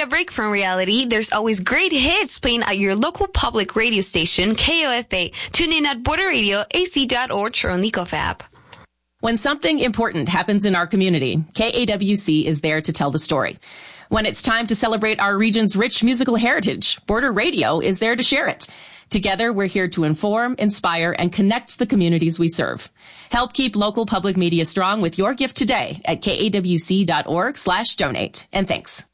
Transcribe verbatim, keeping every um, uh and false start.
break from reality, there's always great hits playing at your local public radio station, K O F A. Tune in at border radio a c dot org or on the Gov app. When something important happens in our community, K A W C is there to tell the story. When it's time to celebrate our region's rich musical heritage, Border Radio is there to share it. Together, we're here to inform, inspire, and connect the communities we serve. Help keep local public media strong with your gift today at kawc.org slash donate. And thanks.